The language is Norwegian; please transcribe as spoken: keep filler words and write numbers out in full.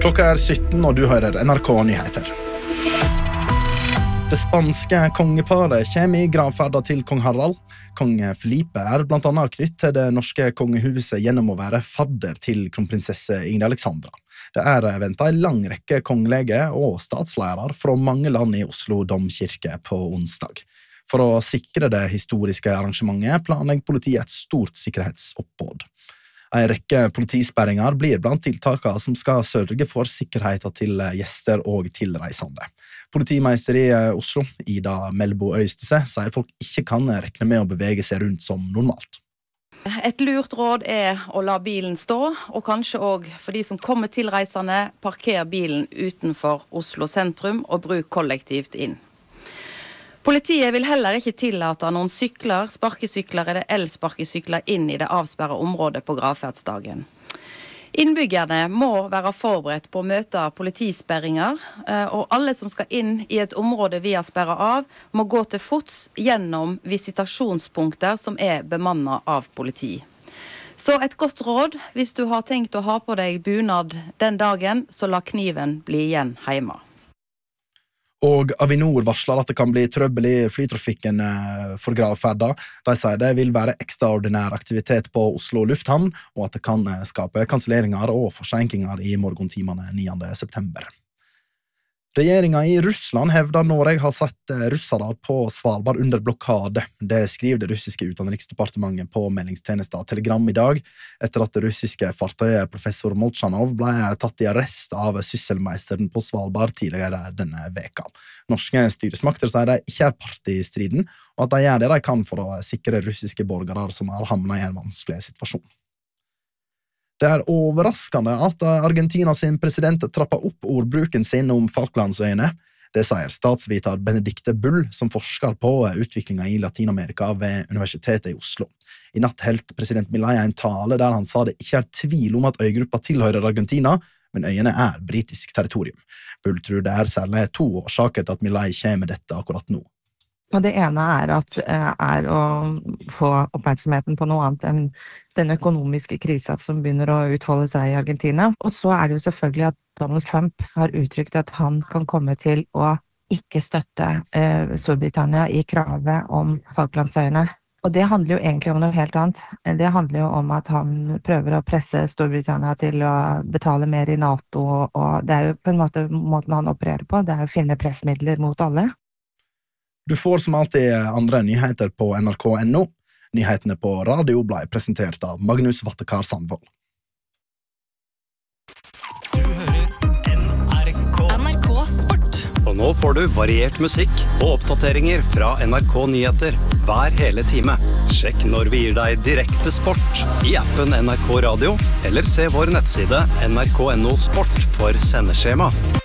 Klokka er sytten, og du hører N R K Nyheter. Det spanske kongeparet kommer i gravferda til kong Harald. Kong Felipe er blant annet knytt til det norske kongehuset gjennom å være fadder til kronprinsesse Ingrid Alexandra. Det er ventet en lang rekke kongelege og statsledere fra mange land i Oslo domkirke på onsdag. For å sikre det historiske arrangementet planlegger politiet et stort sikkerhetsoppbåd. En rekke politisperringer blir blant tiltakene som skal sørge for sikkerheten til gjester og tilreisende. Politimeister i Oslo, Ida Melbo Øystese, sier folk ikke kan regne med å bevege seg rundt som normalt. Et lurt råd er å la bilen stå, og kanskje også for de som kommer tilreisende, parker bilen utenfor Oslo sentrum og bruk kollektivt inn. Politiet vil heller ikke tillate noen sykler, sparkesykler eller elsparkesykler inn i det avsperrede området på gravferdsdagen. Innbyggerne må være forberedt på å møte politisperringer, og alle som skal inn i et område vi har sperret av, må gå til fots gjennom visitasjonspunkter som er bemannet av politi. Så et godt råd, hvis du har tenkt å ha på deg bunad den dagen, så la kniven bli igjen hjemme. Og Avinor varsler at det kan bli trøbbel i flytrafikken for gravferda. De sier det vil være ekstraordinær aktivitet på Oslo lufthavn, og at det kan skape kanselleringer og forsinkinger i morgentimene niende september. Regjeringen i Russland hevder Norge har satt russere på Svalbard under blokkade. Det skriver det russiske utenriksdepartementet på meldingstjenesten Telegram i dag, etter at det russiske fartøyet professor Molchanov ble tatt i arrest av sysselmeisteren på Svalbard tidligere denne veka. Norske styresmakter sier de ikke er part i striden, og at de gjør det de kan for å sikre russiske borgere som har havnet i en vanskelig situasjon. Det er overraskende at Argentina sin president trapper opp ordbruken sin om Falklandsøyene. Det sier statsviter Benedikte Bull, som forsker på utviklingen i Latinamerika ved Universitetet i Oslo. I natt helt president Milei en tale der han sa det ikke er tvil om at øygruppa tilhører Argentina, men øyene er britisk territorium. Bull tror det er særlig to årsaker til at Milei kommer med dette akkurat nå. Og det ene er, at, er å få oppmerksomheten på noe annet enn den økonomiske krisen som begynner å utfolde seg i Argentina. Og så er det jo selvfølgelig at Donald Trump har uttrykt at han kan komme til å ikke støtte eh, Storbritannia i kravet om Falklandsøyene. Og det handler jo egentlig om noe helt annet. Det handler jo om at han prøver å presse Storbritannia til å betale mer i NATO, og det er jo på en måte måten han opererer på, det er å finne pressmidler mot alle. Du får som alltid andre nyheter på N R K punktum N O. Nyhetene på radio ble presentert av Magnus Vattekar Sandvold. Du hører N R K. N R K Sport. Og nå får du variert musikk og oppdateringer fra N R K Nyheter hver hele time. Sjekk når vi gir deg direkte sport i appen N R K Radio, eller se vår nettside N R K punktum N O Sport for sendeskjema.